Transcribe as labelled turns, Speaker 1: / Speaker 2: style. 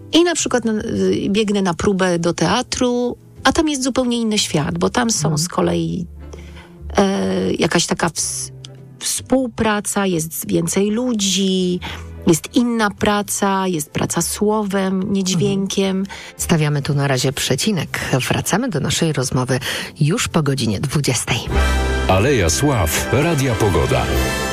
Speaker 1: I na przykład biegnę na próbę do teatru, a tam jest zupełnie inny świat, bo tam są z kolei jakaś taka współpraca, jest więcej ludzi, jest inna praca, jest praca słowem, nie dźwiękiem.
Speaker 2: Stawiamy tu na razie przecinek. Wracamy do naszej rozmowy już po godzinie 20.
Speaker 3: Aleja Sław, Radia Pogoda.